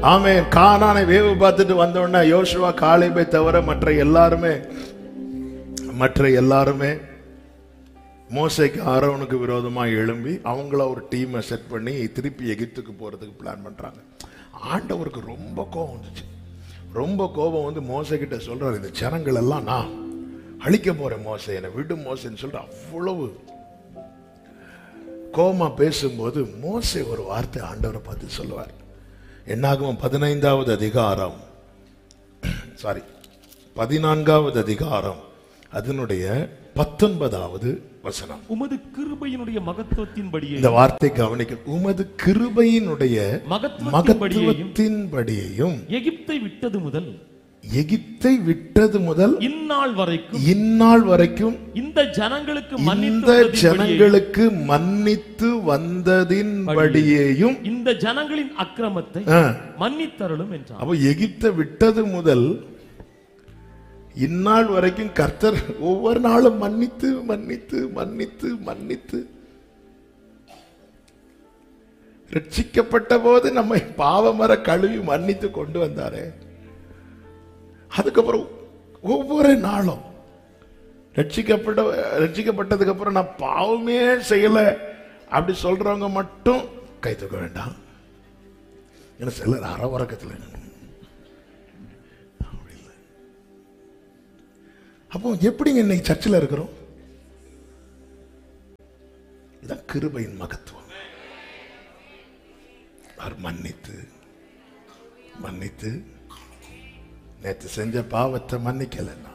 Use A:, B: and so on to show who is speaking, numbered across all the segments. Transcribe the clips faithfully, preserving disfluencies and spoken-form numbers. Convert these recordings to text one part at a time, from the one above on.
A: ஆமென். கானானை வேவு பார்த்துட்டு வந்தோடனே யோசுவா காலேபை தவிர மற்ற எல்லாருமே மற்ற எல்லாருமே மோசேக்கு ஆரோனுக்கு விரோதமா எழும்பி அவங்கள ஒரு டீமை செட் பண்ணி திருப்பி எகிப்துக்கு போறதுக்கு பிளான் பண்றாங்க. ஆண்டவருக்கு ரொம்ப கோபம் வந்துச்சு. ரொம்ப கோபம் வந்து மோசே கிட்ட சொல்றாரு, இந்த ஜனங்கள் எல்லாம் நான் அழிக்க போறேன் மோசே, என்னை விடு மோசேன்னு சொல்ற. அவ்வளவு கோபமா பேசும்போது மோசே ஒரு வார்த்தை ஆண்டவரை பார்த்து சொல்லுவார். என்னாகும் பதினைந்தாவது அதிகாரம் சாரி பதினான்காவது அதிகாரம் அதனுடைய பத்தொன்பதாவது வசனம்.
B: உமது கிருபையினுடைய மகத்துவத்தின்படியே,
A: இந்த வார்த்தை கவனிக்க, உமது கிருபையினுடைய மகத்துவத்தின்படியேயும்
B: எகிப்தை விட்டது முதல்
A: எகிப்தை விட்டது முதல்
B: இந்நாள் வரைக்கும்
A: இந்நாள் வரைக்கும்
B: இந்த ஜனங்களுக்கு
A: இந்த ஜனங்களுக்கு மன்னித்து வந்ததின்படியேயும்
B: இந்த ஜனங்களின் அக்கிரமத்தை மன்னித்தருளும் என்றார்.
A: அப்போ எகிப்தை விட்டது முதல் இந்நாள் வரைக்கும் கர்த்தர் ஒவ்வொரு நாளும் மன்னித்து மன்னித்து மன்னித்து மன்னித்து ரட்சிக்கப்பட்ட போது நம்மை பாவமர கழுவி மன்னித்து கொண்டு வந்தாரே. அதுக்கப்புறம் ஒவ்வொரு நாளும் ரட்சிக்கப்பட்ட ரட்சிக்கப்பட்டதுக்கு அப்புறம் நான் பாவமே செய்யல அப்படி சொல்றவங்க மட்டும் கை தூக்க வேண்டாம். ஏன்னா சிலர் அற உறக்கத்தில். அப்போ எப்படிங்க இன்னைக்கு சர்ச்சில் இருக்கிறோம்? இதான் கிருபையின் மகத்துவம். மன்னித்து மன்னித்து நேற்று செஞ்ச பாவத்தை மன்னிக்கலன்னா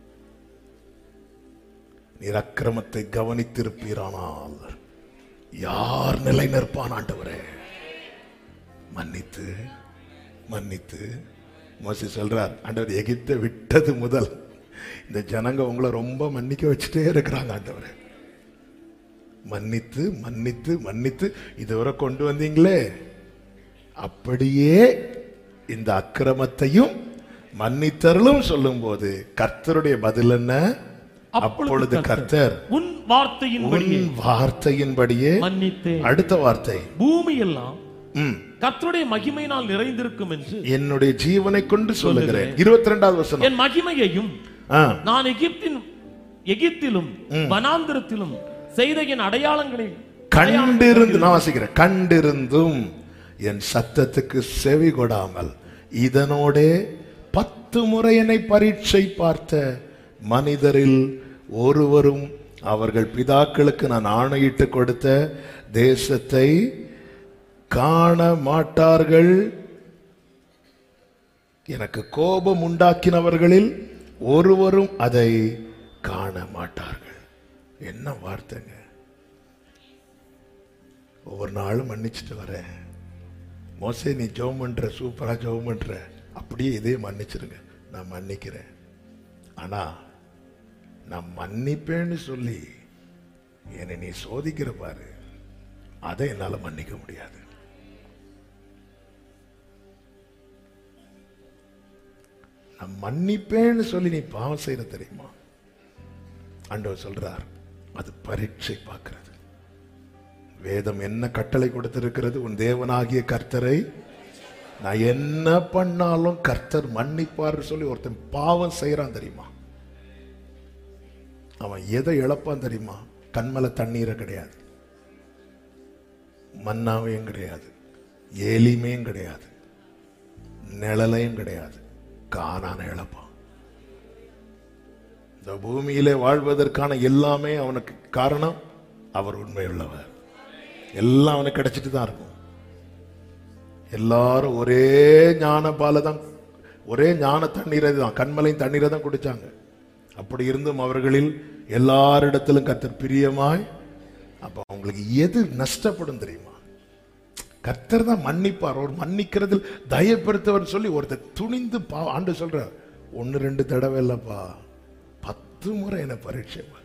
A: நீர் அக்கிரமத்தை கவனித்திருப்பீரானால் யார் நிலை நிற்பான் ஆண்டவரே? மன்னித்து மன்னித்து மோசே சொல்றார், ஆண்டவர் எகிப்தை விட்டது முதல் இந்த ஜனங்க உங்களை ரொம்ப மன்னிக்க வச்சுட்டே இருக்கிறாங்க ஆண்டவரே. மன்னித்து மன்னித்து மன்னித்து இதுவரை கொண்டு வந்தீங்களே, அப்படியே இந்த அக்கிரமத்தையும் மன்னித்தருளும் சொல்லும் போது கர்த்தருடைய பதில் என்ன? அப்பொழுது கர்த்தர்
B: உன் வார்த்தையின்படியே
A: வார்த்தையின்படியே
B: மன்னித்தேன்.
A: அடுத்த வார்த்தை,
B: பூமி எல்லாம் கர்த்தருடைய மகிமையினால் நிறைந்திருக்கும் என்று
A: என்னுடைய ஜீவனை கொண்டு சொல்லுகிறேன். இருபத்தி இரண்டாவது வசனம்,
B: என் மகிமையையும் நான் எகிப்தின் எகிப்திலும் வனாந்திரத்திலும் செய்த என் அடையாளங்களை
A: கண்டிருந்து நான் வாசிக்கிறேன், கண்டிருந்தும் என் சத்தத்துக்கு செவி கொடாமல் இதனோட பத்து முறை என்னை பரீட்சை பார்த்த மனிதரில் ஒருவரும் அவர்கள் பிதாக்களுக்கு நான் ஆணையிட்டு கொடுத்த தேசத்தை காண மாட்டார்கள். எனக்கு கோபம் உண்டாக்கினவர்களில் ஒருவரும் அதை காண மாட்டார்கள். என்ன வார்த்தைங்க! ஒவ்வொரு நாளும் மன்னிச்சுட்டு வரேன். மோசே நீ ஜெபம் பண்ற, சூப்பரா ஜெபம் பண்ற, அப்படியே இதே மன்னிச்சிருங்க, நான் மன்னிக்கிறேன். ஆனா நான் மன்னிப்பேன்னு சொல்லி என்னை நீ சோதிக்கிற பாரு, அதை என்னால மன்னிக்க முடியாது. நான் மன்னிப்பேன்னு சொல்லி நீ பாவம் செய்யற தெரியுமா? ஆண்டவர் சொல்றார், அது பரீட்சை பார்க்கிறது. வேதம் என்ன கட்டளை கொடுத்திருக்கிறது? உன் தேவனாகிய கர்த்தரை நான் என்ன பண்ணாலும் கர்த்தர் மன்னிப்பார் சொல்லி ஒருத்தன் பாவம் செய்யறான் தெரியுமா? அவன் எதை இழப்பான் தெரியுமா? கண்மல தண்ணீரை கிடையாது, மன்னாவையும் கிடையாது, ஏலிமையும் கிடையாது, நிழலையும் கிடையாது, கானான இழப்பான். இந்த பூமியிலே வாழ்வதற்கான எல்லாமே அவனுக்கு காரணம் அவர் உண்மையுள்ளவர். எல்லாம் அவனுக்கு கிடைச்சிட்டு தான் இருக்கும். எல்லாரும் ஒரே ஞான பாலை தான், ஒரே ஞான தண்ணீரை தான், கண்மலையும் தண்ணீரை தான் குடிச்சாங்க. அப்படி இருந்தும் அவர்களில் எல்லாரிடத்திலும் கர்த்தர் பிரியமாய். அப்ப அவங்களுக்கு எது நஷ்டப்படும் தெரியுமா? கர்த்தர் தான் மன்னிப்பார். ஒரு மன்னிக்கிறதில் தயப்படுத்தவர் சொல்லி ஒருத்தர் துணிந்து பா ஆண்டு சொல்றார், ஒன்னு ரெண்டு தடவை இல்லப்பா, பத்து முறை என்ன பரீட்சை பார்க்கிறான்.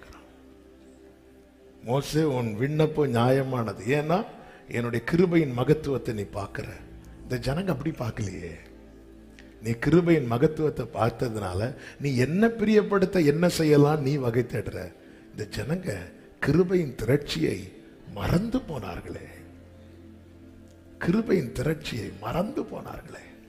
A: மோசே உன் விண்ணப்பம் நியாயமானது, ஏன்னா என்னுடைய கிருபையின் மகத்துவத்தை நீ பார்க்கிற. இந்த ஜனங்க அப்படி பார்க்கலையே. நீ கிருபையின் மகத்துவத்தை பார்த்ததுனால நீ என்ன பிரியப்படுத்த என்ன செய்யலாம் நீ வகை தேடுற. இந்த ஜனங்க கிருபையின் திரட்சியை மறந்து போனார்களே, கிருபையின் திரட்சியை மறந்து போனார்களே.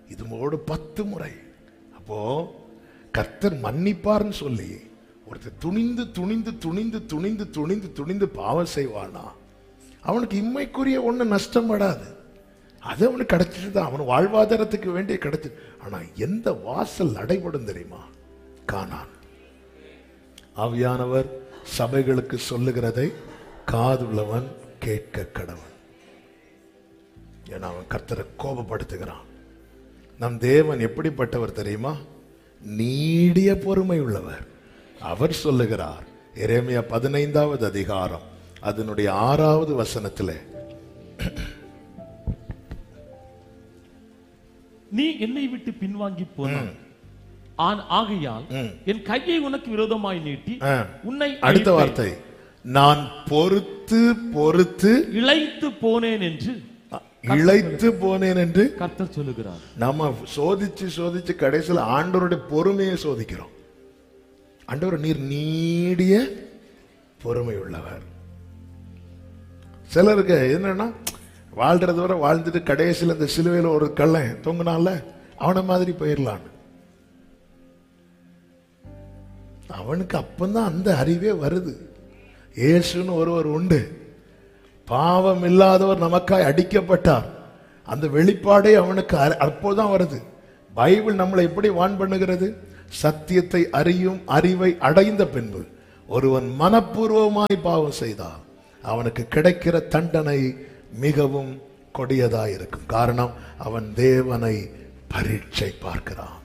A: இதுமோடு பத்து முறை. அப்போ கர்த்தர் மன்னிப்பார்னு சொல்லி ஒருத்தர் துணிந்து துணிந்து துணிந்து துணிந்து துணிந்து துணிந்து பாவம் செய்வானா, அவனுக்கு இம்மைக்குரிய ஒண்ணு நஷ்டம் படாது. அது அவனுக்கு கிடைச்சிட்டுதான், அவன் வாழ்வாதாரத்துக்கு வேண்டிய கிடைச்சு. ஆனா எந்த வாசல் அடைபடும் தெரியுமா? கானான். ஆவியானவர் சபைகளுக்கு சொல்லுகிறதை காதுள்ளவன் கேட்க கடவன். ஏன்னா அவன் கர்த்தரை கோபப்படுத்துகிறான். நம் தேவன் எப்படிப்பட்டவர் தெரியுமா? நீடிய பொறுமை உள்ளவர். அவர் சொல்லுகிறார், எரேமியா பதினைந்தாவது அதிகாரம் அதனுடைய ஆறாவது வசனத்திலே,
B: நீ என்னை விட்டு பின்வாங்கி போன ஆகையால் என் கையை உனக்கு விரோதமாய் நீட்டி உன்னை.
A: அடுத்த வார்த்தை, நான் பொறுத்து பொறுத்து
B: இளைத்து போனேன் என்று
A: இளைத்து போனேன் என்று
B: கர்த்தர் சொல்லுகிறார்.
A: நம்ம சோதிச்சு சோதிச்சு கடைசியில் ஆண்டவருடைய பொறுமையை சோதிக்கிறோம். ஆண்டவர் நீர் நீடிய பொறுமை உள்ளவர். சிலருக்கு என்னன்னா, வாழ்றது வரை வாழ்ந்துட்டு கடைசியில் இந்த சிலுவையில் ஒரு கள்ளன் தொங்குனால அவனை மாதிரி போயிடலான்னு. அவனுக்கு அப்பந்தான் அந்த அறிவே வருது. இயேசுன்னு ஒருவர் உண்டு, பாவம் இல்லாதவர் நமக்காய் அடிக்கப்பட்டார். அந்த வெளிப்பாடே அவனுக்கு அப்போதான் வருது. பைபிள் நம்மளை எப்படி வான் பண்ணுகிறது? சத்தியத்தை அறியும் அறிவை அடைந்த பின்பு ஒருவன் மனப்பூர்வமாய் பாவம் செய்தால் அவனுக்கு கிடைக்கிற தண்டனை மிகவும் கொடியதாயிருக்கும். காரணம், அவன் தேவனை பரீட்சை பார்க்கிறான்.